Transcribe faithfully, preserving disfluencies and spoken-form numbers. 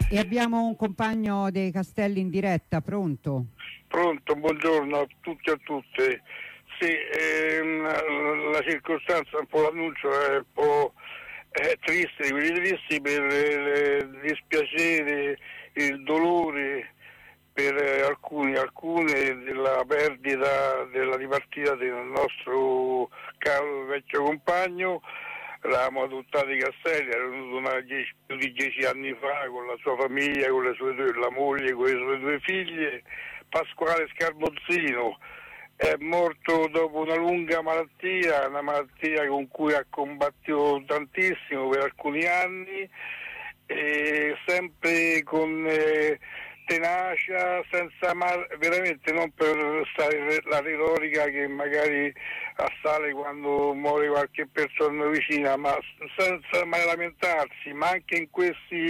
E abbiamo un compagno dei Castelli in diretta, pronto? Pronto, buongiorno a tutti e a tutte. Sì, ehm, la circostanza, un po' l'annuncio è un po' è triste, quelli tristi per il dispiacere, il dolore per alcuni, alcune della perdita, della dipartita del nostro caro vecchio compagno. L'avevamo adottato i Castelli, era venuto una dieci, più di dieci anni fa con la sua famiglia, con le sue due, la moglie, con le sue due figlie. Pasquale Scarbozzino è morto dopo una lunga malattia, una malattia con cui ha combattuto tantissimo per alcuni anni, e sempre con eh, tenacia, senza mal, veramente non per stare la retorica che magari assale quando muore qualche persona vicina, ma senza mai lamentarsi, ma anche in questi